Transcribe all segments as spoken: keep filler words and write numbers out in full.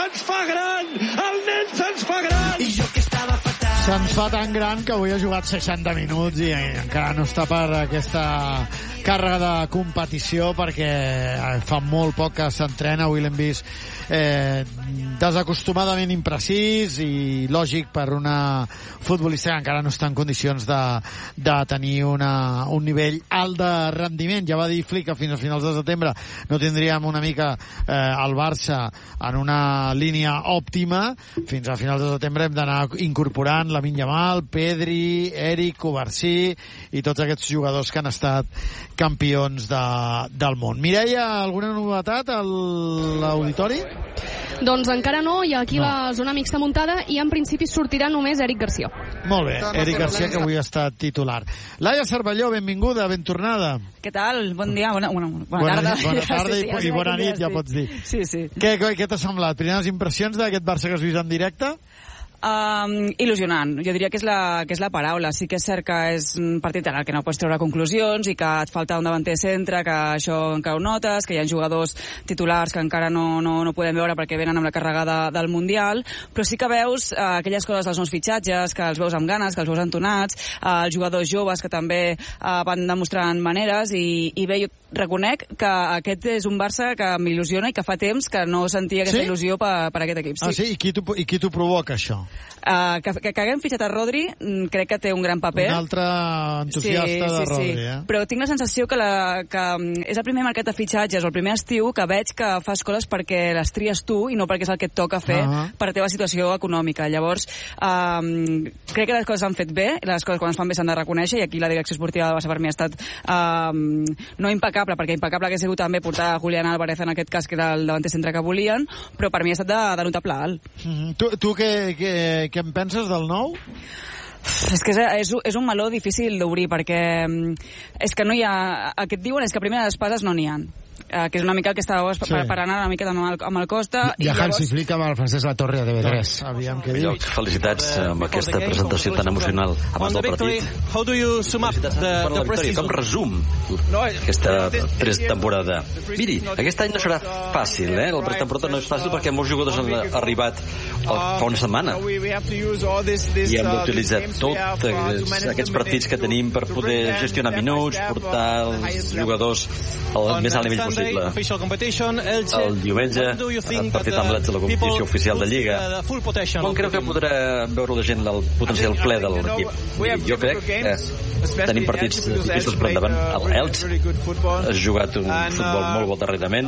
se'ns fa gran! El nen se'ns fa gran! I jo que estava fatal. Se'ns fa tan gran que avui ha jugat seixanta minuts i encara no està per aquesta càrrega de competició, perquè fa molt poc que s'entrena. Avui l'hem vist eh, desacostumadament imprecís i lògic per una futbolista que encara no està en condicions de, de tenir una, un nivell alt de rendiment. Ja va dir Flick que fins a finals de setembre no tindríem una mica eh, el Barça en una línia òptima. Fins a finals de setembre hem d'anar incorporant Lamine Yamal, Pedri, Eric, Covarsí i tots aquests jugadors que han estat campions de, del món. Mireia, alguna novetat a l'auditori? Doncs encara no, hi ha aquí no. la zona mixta muntada i en principi sortirà només Eric Garcia. Molt bé, Eric Garcia, que avui ha estat titular. Laia Cervelló, benvinguda, ben tornada. Què tal? Bon dia, bona, bona, bona, bona tarda. Bona tarda i, i bona nit, ja pots dir. Sí, sí. Què, què t'ha semblat? Primeres impressions d'aquest Barça que has vist en directe? Um, il·lusionant, jo diria que és, la, que és la paraula. Sí que és cert que és un partit en el que no pots treure conclusions i que et falta un davanter centre, que això encara ho notes, que hi ha jugadors titulars que encara no, no, no podem veure perquè venen amb la càrrega del Mundial, però sí que veus uh, aquelles coses dels nous fitxatges, que els veus amb ganes, que els veus entonats, uh, els jugadors joves que també uh, van demostrant maneres, i, i bé, jo reconec que aquest és un Barça que m'il·lusiona i que fa temps que no sentia aquesta sí? il·lusió per, per aquest equip. Sí. Ah, sí? I qui t'ho, i qui t'ho provoca, això? Uh, que, que, que haguem fitxat a Rodri, crec que té un gran paper. Un altre entusiasta sí, sí, de Rodri, sí. eh? Però tinc la sensació que, la, que és el primer mercat de fitxatges, o el primer estiu, que veig que fas coses perquè les tries tu i no perquè és el que et toca fer uh -huh. per la teva situació econòmica. Llavors, um, crec que les coses s'han fet bé, les coses quan es fan bé s'han de reconèixer, i aquí la direcció esportiva de Barça per mi ha estat um, no impecable, perquè impecable que ha sigut també portar a Julián Álvarez, en aquest cas, que era el davanter centre que volien, però per mi ha estat de, de notable alt. Uh -huh. Tu, tu què, què, què en penses del nou? És que és, és, és un meló difícil d'obrir, perquè és que no hi ha... El que et diuen és que primer les passes no n'hi ha. Uh, que és una mica el que estàveu sí. per anar una mica amb el, amb el Costa. I, i Hansi Flick amb el Francesc Latorre a T V tres. Aviam què diu. Felicitats amb aquesta presentació tan emocional abans del partit. Felicitats per la victòria. Com resum aquesta pretemporada? Miri, aquest any no serà fàcil, eh? La pretemporada no és fàcil perquè molts jugadors han arribat fa una setmana i hem d'utilitzar tots aquests partits que tenim per poder gestionar minuts, portar els jugadors al més alt nivell possible. El diumenge, el partit amb l'Elx de la competició oficial de Lliga. Com creu que podrà veure la gent el potencial ple de l'equip? Jo crec que tenim partits difícils per endavant. L'Elx ha jugat un futbol molt bo darrerament,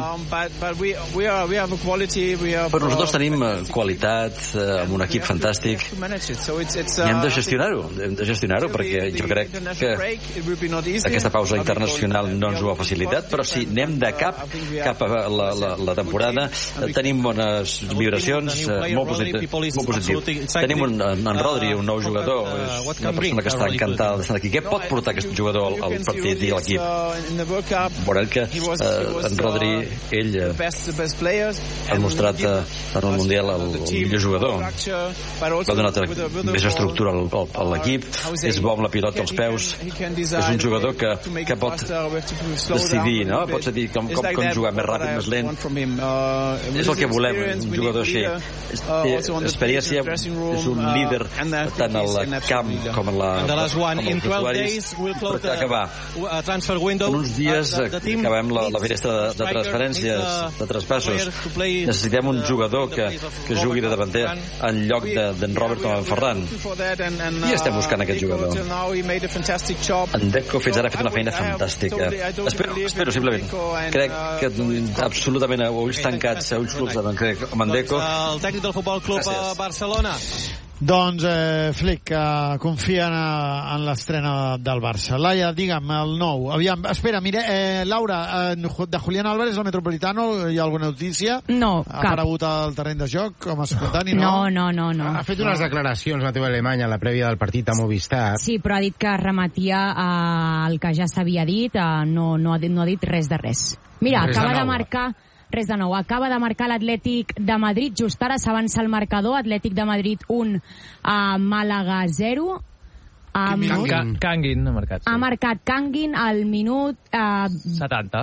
però nosaltres tenim qualitat, amb un equip fantàstic, i hem de gestionar-ho, hem de gestionar-ho, perquè jo crec que aquesta pausa internacional no ens ho ha facilitat, però si anem de cap cap a la, la, la temporada tenim bones vibracions, molt positiu, molt positiu. Tenim un, en Rodri, un nou jugador, és una persona que està encantada d'estar aquí. Què pot portar aquest jugador al, al partit i a l'equip? Veurem que eh, en Rodri, ell eh, ha mostrat eh, en el Mundial el, el millor jugador, ha donat més estructura al, al, a l'equip, és bo amb la pilota als peus, és un jugador que, que pot decidir, no? Pot decidir com, com, com jugar més ràpid, més lent. És el que volem, un jugador així. Té experiència, és un líder tant al camp com en la com els usuaris. Per acabar, en uns dies acabem la, la finestra de, de transferències, de traspassos. Necessitem un jugador que, que jugui de davanter en lloc d'en de, Robert o en Ferran. I estem buscant aquest jugador. En Deco fins ara ha fet una feina fantàstica. Espero, espero simplement. Crec que absolutament a ulls tancats, a ulls clubs amb en Deco. El tècnic del Futbol Club Barcelona. Doncs, eh, Flick, que confia en, en l'estrena del Barça. Laia, digue'm, el nou. Aviam, espera, mira, eh, Laura, eh, de Julián Álvarez, el Metropolitano, hi ha alguna notícia? No, ha cap. Ha aparegut al terreny de joc, com a espontani, no? No, no, no. no. Ha fet unes declaracions a T V Alemanya a la prèvia del partit a Movistar. Sí, però ha dit que remetia al que ja s'havia dit, no, no, ha dit, no ha dit res de res. Mira, res acaba de, de marcar... Res de nou. Acaba de marcar l'Atlètic de Madrid. Just ara s'avança el marcador. Atlètic de Madrid un, a Màlaga zero. Um, Kangin ha marcat. Sí. Ha marcat Kangin al minut... Uh, setanta.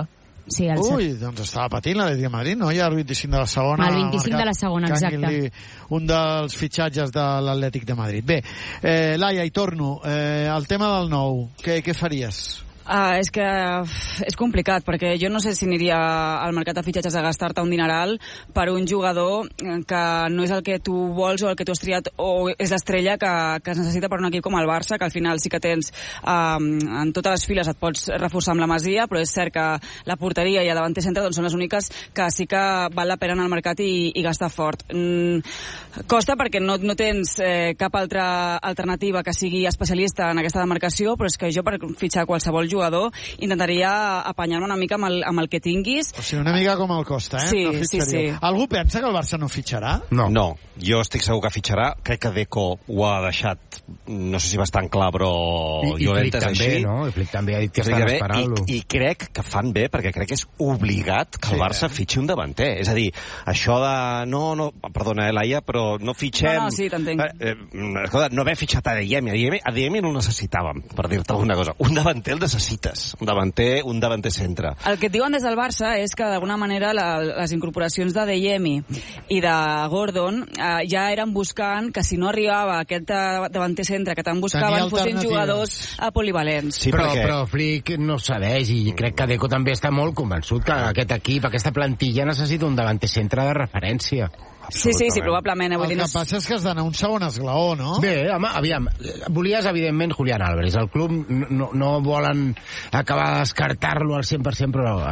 Sí, el Ui, doncs estava patint l'Atlètic de Madrid, no? Ja el vint-i-cinc de la segona. El vint-i-cinc de la segona, exacte. Un dels fitxatges de l'Atlètic de Madrid. Bé, eh, Laia, hi torno. Eh, el tema del nou, què, què faries? Uh, és que uh, és complicat, perquè jo no sé si aniria al mercat de fitxatges a gastar-te un dineral per un jugador que no és el que tu vols o el que tu has triat o és l'estrella que, que es necessita per un equip com el Barça, que al final sí que tens um, en totes les files et pots reforçar amb la Masia, però és cert que la porteria i el davanter centre doncs, són les úniques que sí que val la pena anar al mercat i, i gastar fort. Mm, costa perquè no, no tens eh, cap altra alternativa que sigui especialista en aquesta demarcació, però és que jo per fitxar qualsevol jugador intentaria apanyar-me una mica amb el, amb el que tinguis. O sigui, una mica com el Costa, eh? Sí, no sí, sí. Algú pensa que el Barça no fitxarà? No. No, jo estic segur que fitxarà. Crec que Deco ho ha deixat, no sé si bastant clar, però I, jo l'he entès també, així. No? I Flick també ha dit que estan esperant-lo. I, I crec que fan bé, perquè crec que és obligat que el sí, Barça eh? fitxi un davanter. És a dir, això de... No, no, perdona, eh, Laia, però no fitxem... No, no, sí, t'entenc. Eh, eh, escolta, no haver fitxat a Adeyemi. Adeyemi no el necessitàvem, per dir-te alguna cosa. Un davanter el necessites. Un davanter un davanter centre. El que et diuen des del Barça és que d'alguna manera la, les incorporacions de Adeyemi i de Gordon eh, ja eren buscant que si no arribava aquest davanter centre que tant buscaven fossin jugadors a polivalents. Sí, però, perquè... però Flick no cedeix i crec que Deco també està molt convençut que aquest equip, aquesta plantilla necessita un davanter centre de referència. Sí, sí, sí, probablement. El que no... passa és que has d'anar un segon esglaó, no? Bé, home, aviam, volies, evidentment, Julián Álvarez. El club no, no volen acabar de descartar-lo al cent per cent, però